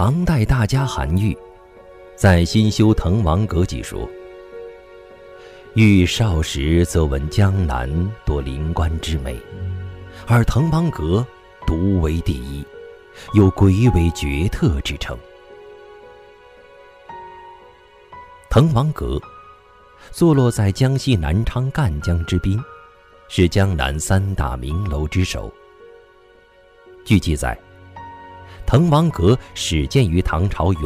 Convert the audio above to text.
唐代大家韩愈在《新修滕王阁》记说：愈少时则闻江南多灵官之美，而滕王阁独为第一，有鬼尾绝特之称。滕王阁坐落在江西南昌赣江之滨，是江南3大名楼之首。据记载，滕王阁始建于唐朝